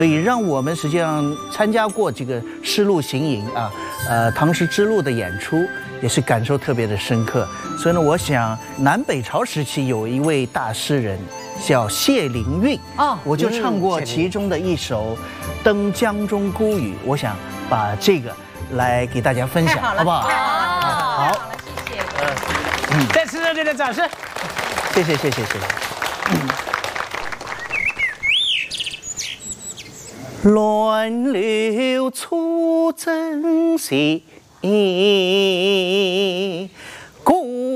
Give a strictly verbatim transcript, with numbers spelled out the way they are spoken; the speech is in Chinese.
所以让我们实际上参加过这个丝路行营啊，呃，唐诗之路的演出，也是感受特别的深刻。所以呢，我想南北朝时期有一位大诗人叫谢灵运哦， 我就唱过其中的一首《登江中孤屿》，我想把这个来给大家分享，好不好？ 好，好，谢谢。 嗯，再次热烈的掌声， 谢谢谢谢谢谢。嗯乱流出征时，